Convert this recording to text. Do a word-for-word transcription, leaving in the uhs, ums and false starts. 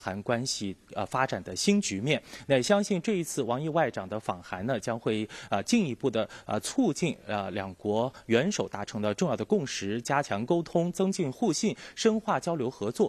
韩关系呃发展的新局面，那也相信这一次王毅外长的访韩呢，将会呃进一步的呃促进呃两国元首达成的重要的共识，加强沟通，增进互信，深化交流合作，